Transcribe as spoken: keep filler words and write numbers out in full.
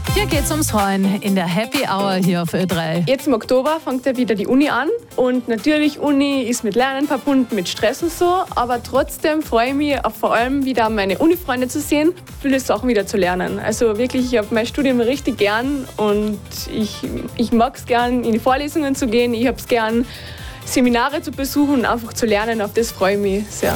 Hier geht's ums Freuen in der Happy Hour hier auf Ö drei. Jetzt im Oktober fängt ja wieder die Uni an und natürlich Uni ist mit Lernen verbunden, mit Stress und so, aber trotzdem freue ich mich auf vor allem wieder meine Uni-Freunde zu sehen, viele Sachen wieder zu lernen. Also wirklich, ich habe mein Studium richtig gern und ich, ich mag es gern, in die Vorlesungen zu gehen, ich habe es gern, Seminare zu besuchen und einfach zu lernen, auf das freue ich mich sehr.